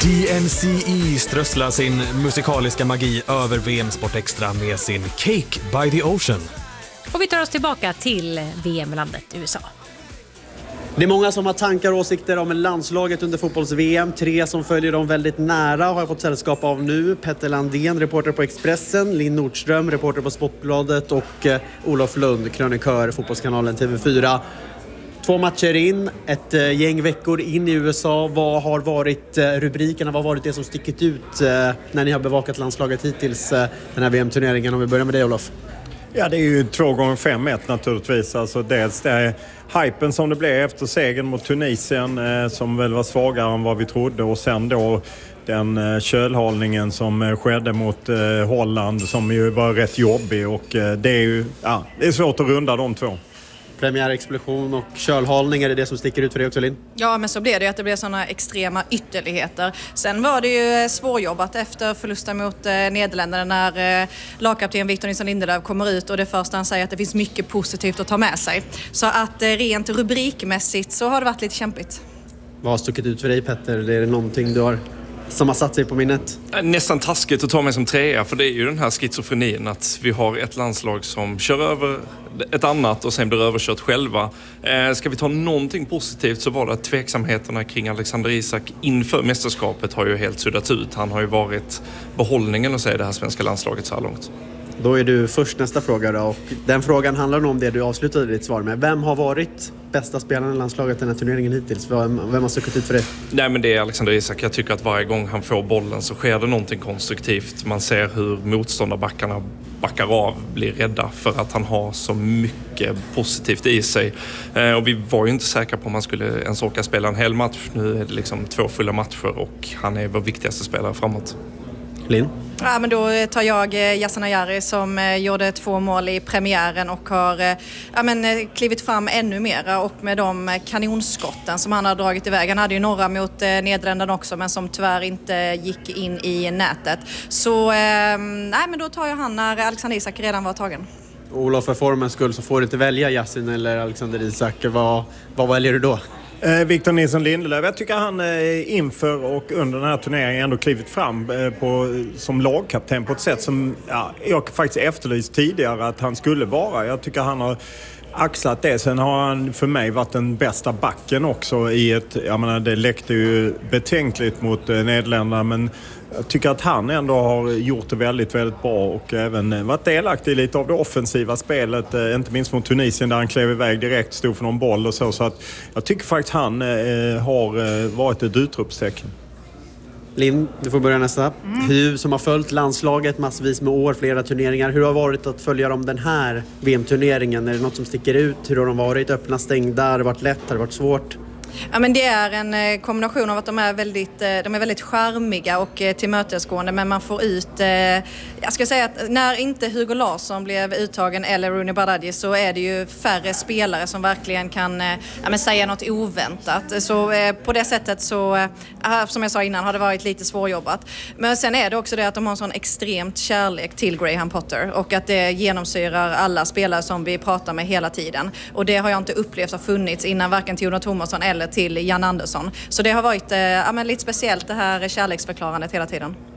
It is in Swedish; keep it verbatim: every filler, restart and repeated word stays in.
D N C E strösslar sin musikaliska magi över V M Sport Extra med sin Cake by the Ocean. Och vi tar oss tillbaka till V M-landet U S A. Det är många som har tankar och åsikter om landslaget under fotbolls-V M. Tre som följer dem väldigt nära har jag fått sällskap av nu. Petter Landén, reporter på Expressen. Linn Nordström, reporter på Sportbladet. Och eh, Olof Lund, krönikör, fotbollskanalen T V fyra. Två matcher in, ett eh, gäng veckor in i U S A. Vad har varit eh, rubrikerna? Vad har varit det som stickit ut eh, när ni har bevakat landslaget hittills eh, den här V M-turneringen? Om vi börjar med dig, Olof. Ja, det är ju två gånger fem ett naturligtvis. Alltså dels det är hypen som det blev efter segern mot Tunisien eh, som väl var svagare än vad vi trodde. Och sen då den eh, kölhalningen som eh, skedde mot eh, Holland som ju var rätt jobbig. Och eh, det är ju ja, det är svårt att runda de två. Premiärexplosion och kölhalning, är det det som sticker ut för dig också, Linn? Ja, men så blev det ju att det blev sådana extrema ytterligheter. Sen var det ju svårjobbat efter förlusten mot eh, Nederländerna när eh, lagkapten Victor Nilsson Lindelöf kommer ut och det första han säger att det finns mycket positivt att ta med sig. Så att eh, rent rubrikmässigt så har det varit lite kämpigt. Vad har stuckit ut för dig, Petter? Är det någonting du har som har satt sig på minnet? Nästan taskigt att ta mig som trea, för det är ju den här schizofrenin att vi har ett landslag som kör över ett annat och sen blir överkört själva. Eh, ska vi ta någonting positivt så var det att tveksamheterna kring Alexander Isak inför mästerskapet har ju helt suddats ut. Han har ju varit behållningen att säga det här svenska landslaget så här långt. Då är du först nästa fråga då, och den frågan handlar nog om det du avslutade ditt svar med. Vem har varit bästa spelaren i landslaget den här turneringen hittills? Vem, vem har stuckit ut för det? Nej, men det är Alexander Isak. Jag tycker att varje gång han får bollen så sker det någonting konstruktivt. Man ser hur motståndarbackarna backar av, blir rädda för att han har så mycket positivt i sig. Eh, och vi var ju inte säkra på om han skulle ens orka spela en hel match. Nu är det liksom två fulla matcher och han är vår viktigaste spelare framåt. Linn? Ja, men då tar jag Yasin Ayari som eh, gjorde två mål i premiären och har eh, ja, men, eh, klivit fram ännu mera och med de kanonskotten som han har dragit iväg. Han hade ju några mot eh, Nederländerna också men som tyvärr inte gick in i nätet. Så eh, nej, men då tar jag han när Alexander Isak redan var tagen. Olof, för formens skull så får du inte välja Yasin eller Alexander Isak. Vad, vad väljer du då? Eh, Victor Nilsson Lindelöf, jag tycker han eh, inför och under den här turneringen ändå klivit fram eh, på, som lagkapten på ett sätt som ja, jag faktiskt efterlyst tidigare att han skulle vara. Jag tycker han har axlat det. Sen har han för mig varit den bästa backen också i ett, jag menar det läckte ju betänkligt mot eh, Nederländerna, men jag tycker att han ändå har gjort det väldigt, väldigt bra och även varit delaktig i lite av det offensiva spelet. Inte minst mot Tunisien där han klev iväg direkt, stod för någon boll och så. Så att jag tycker faktiskt han eh, har varit ett utropstecken. Linn, du får börja nästa. Mm. Hur som har följt landslaget massvis med år, flera turneringar. Hur har det varit att följa dem den här V M-turneringen? Är det något som sticker ut? Hur har de varit? Öppna, stängda? Har det varit lätt? Har det varit svårt? Ja, men det är en kombination av att de är väldigt, de är väldigt charmiga och tillmötesgående, men man får ut, jag ska säga att när inte Hugo Larsson blev uttagen eller Rooney Bardghji så är det ju färre spelare som verkligen kan ja, men säga något oväntat. Så på det sättet så, som jag sa innan, har det varit lite svårjobbat. Men sen är det också det att de har en sån extremt kärlek till Graham Potter och att det genomsyrar alla spelare som vi pratar med hela tiden. Och det har jag inte upplevt har funnits innan varken till Jonas Thomasson eller till Jan Andersson. Så det har varit eh, ja, men lite speciellt det här kärleksförklarandet hela tiden.